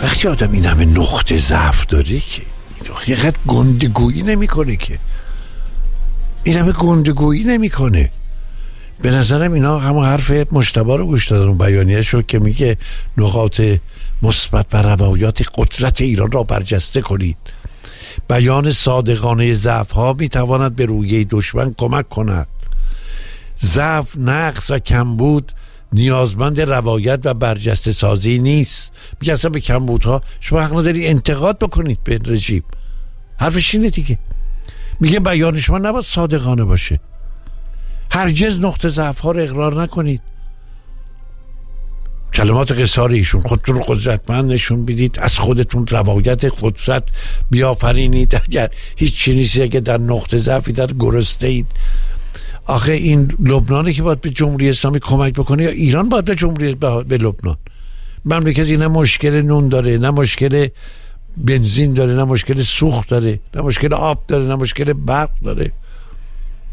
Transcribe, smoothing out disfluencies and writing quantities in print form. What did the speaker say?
وقتی آدم این همه نقطه ضعف داره که اینقدر گندگویی نمیکنه، که این همه گندگویی نمیکنه. به نظرم اینا همون حرف مجتبی رو گوش دادن، بیانیه‌اش رو که میگه نقاط مثبت و روایات قدرت ایران را برجسته کنید. بیان صادقانه ضعف ها میتواند به رویه دشمن کمک کند. ضعف، نقص و کمبود نیازمند روایت و برجسته سازی نیست. میگه اصلا به کمبودها شما حق نداری انتقاد بکنید به رژیم. حرفش اینه دیگه. میگه بیان شما نباید صادقانه باشه. هرگز نقطه ضعف ها رو اقرار نکنید. کلمات قصار ایشون، خودتون رو قدرتمند نشون بدید، از خودتون روایت قدرت بیافرینید. اگر هیچ چیزی نیست، اگر در نقطه ضعفی در گرسته اید. آخه این لبنانه که باید به جمهوری اسلامی کمک بکنه یا ایران باید به جمهوری به لبنان؟ مملکتی نه مشکل نون داره، نه مشکل بنزین داره، نه مشکل سوخت داره، نه مشکل آب داره، نه مشکل برق داره.